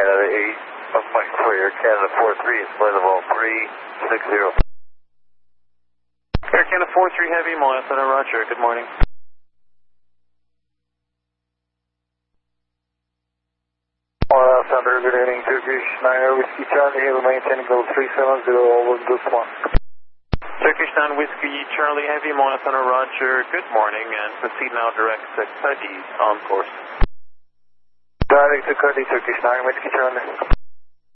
Canada 8, of Mike for Air Canada 43, it's flight level 360. Air Canada 43 Heavy, Moya Center, roger, good morning. Moya Center, good evening, Turkish 9 Whiskey Charlie, Heavy maintaining level 370 over Guzman. Turkish 9 Whiskey Charlie Heavy, Moya Center, roger, good morning, and proceed now direct to Cadiz on course. Direct to Cadiz, Turkish 9 Whiskey Charlie.